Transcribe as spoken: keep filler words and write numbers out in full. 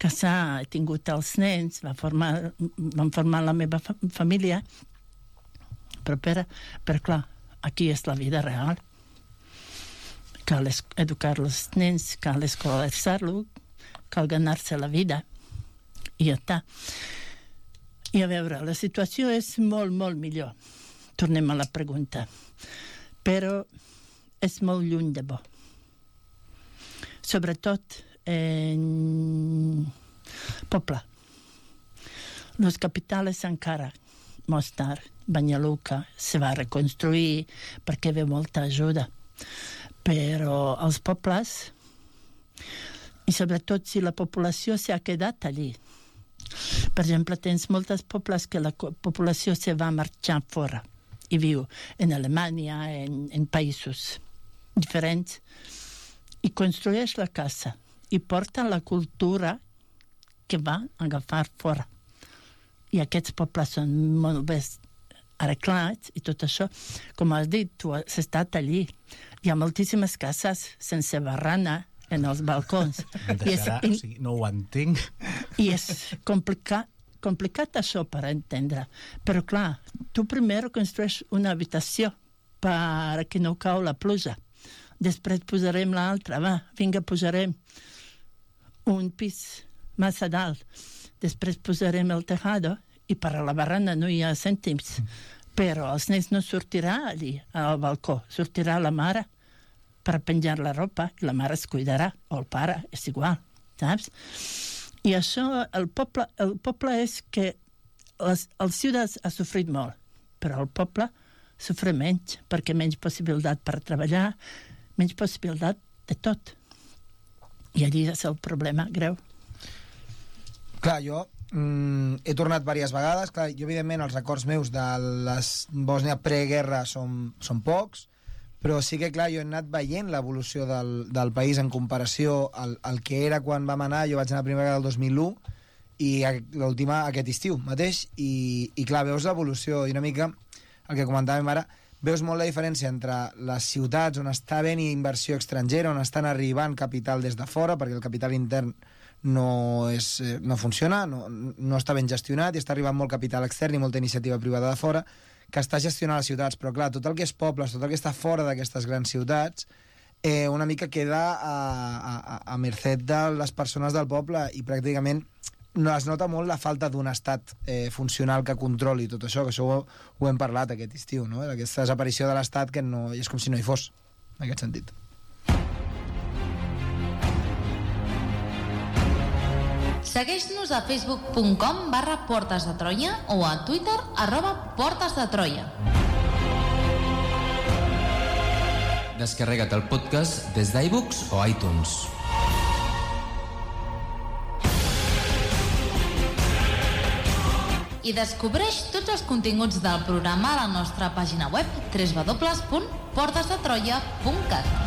casar, he tingut els nens, va formar, van formar la meva fa- família propera, però clar, aquí és la vida real. Cal es- educar els nens, cal escolaritzar-lo, cal ganar-se la vida, i ja està. I a veure, la situació és molt, molt millor. Tornem a la pregunta. Però és molt lluny de bo. Sobretot en Poble. Los capitales encara més tard. Banyalluca se va reconstruir perquè ve molta ajuda. Però els pobles, i sobretot si la població s'ha quedat allí. Per exemple, tens moltes pobles que la població se va marxar fora i viu en Alemanya, en, en països diferents, i construeix la casa i porta la cultura que va agafar fora. I aquests pobles són molt bé arreglats i tot això. Com has dit, tu has estat allí. Hi ha moltíssimes cases sense barrana en els balcons. I és, in... o sigui, no ho entenc. I és complicat, complicat això per entendre. Però clar, tu primer construeix una habitació perquè no cau la pluja. Després posarem l'altra, va, vinga, posarem un pis massa dalt. Després posarem el tejado i per a la barrana no hi ha cèntims. Però els nens no sortirà allí, al balcó. Sortirà la mare per penjar la roba i la mare es cuidarà, o el pare, és igual, saps? I això, el poble, el poble és que les, els ciutats ha sofrit molt, però el poble sofre menys, perquè menys possibilitat per treballar, menys possibilitat de tot. I allí és el problema greu. Clar, jo mm, he tornat diverses vegades. Clar, jo, evidentment, els records meus de la Bòsnia preguerra són, són pocs, però sí que, clar, jo he anat veient l'evolució del, del país en comparació al, al que era quan vam anar. Jo vaig anar la primera vegada el dos mil u i l'última aquest estiu mateix, i, i clar, veus l'evolució i una mica el que comentàvem ara, veus molt la diferència entre les ciutats on està ben inversió estrangera, on estan arribant capital des de fora, perquè el capital intern no, és, no funciona, no, no està ben gestionat, i està arribant molt capital extern i molta iniciativa privada de fora, que està gestionant les ciutats. Però clar, tot el que és pobles, tot el que està fora d'aquestes grans ciutats, eh, una mica queda a, a, a mercè de les persones del poble, i pràcticament no es nota molt la falta d'un estat eh, funcional que controli tot això, que això ho, ho hem parlat aquest estiu, no? Aquesta desaparició de l'estat que no, és com si no hi fos, en aquest sentit. Segueix-nos a facebook punt com barra Portes de Troia o a Twitter arroba Portes de Troia. Descarrega't el podcast des d'iVoox o iTunes. I descobreix tots els continguts del programa a la nostra pàgina web w w w punt portes de troia punt cat.